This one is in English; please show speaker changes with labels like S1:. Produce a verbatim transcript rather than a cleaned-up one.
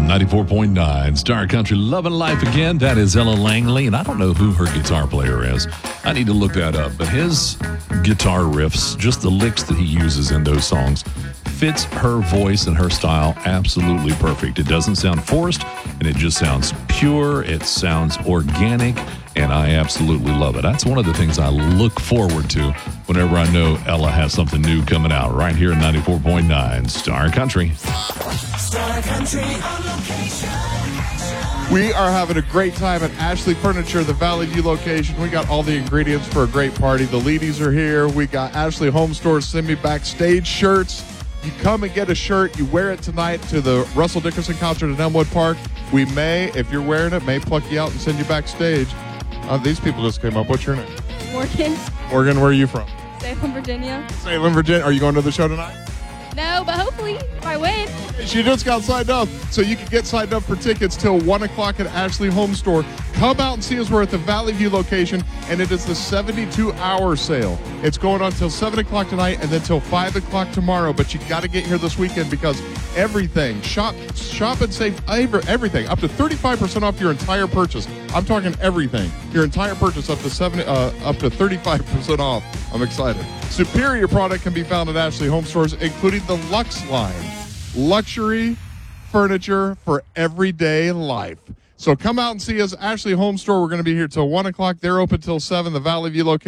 S1: ninety-four point nine Star Country, loving life again. That is Ella Langley, and I don't know who her guitar player is. I need to look that up. But his guitar riffs, just the licks that he uses in those songs, fits her voice and her style absolutely perfect. It doesn't sound forced, and it just sounds pure. It sounds organic, and I absolutely love it. That's one of the things I look forward to whenever I know Ella has something new coming out, right here in ninety-four point nine Star Country.
S2: Star Country on location.
S3: We are having a great time at Ashley Furniture, the Valley View location. We got all the ingredients for a great party. The ladies are here. We got Ashley Home Store send me backstage shirts. You come and get a shirt. You wear it tonight to the Russell Dickerson concert at Elmwood Park. We may, if you're wearing it, may pluck you out and send you backstage. Uh, these people just came up. What's your name?
S4: Morgan,
S3: Morgan, where are you from?
S4: Salem, Virginia.
S3: Salem, Virginia. Are you going to the show tonight?
S4: No, but hopefully if I win.
S3: She just got signed up, so you can get signed up for tickets till one o'clock at Ashley Home Store. Come out and see us. We're at the Valley View location, and it is the seventy-two hour sale. It's going on till seven o'clock tonight and then till five o'clock tomorrow, but you got to get here this weekend because everything, shop shop and save every, everything, up to thirty-five percent off your entire purchase. I'm talking everything. Your entire purchase up to seven, uh, up to thirty-five percent off. I'm excited. Superior product can be found at Ashley Home Stores, including the Luxe line. Luxury furniture for everyday life. So come out and see us, Ashley Home Store. We're going to be here till one o'clock. They're open till seven, the Valley View location.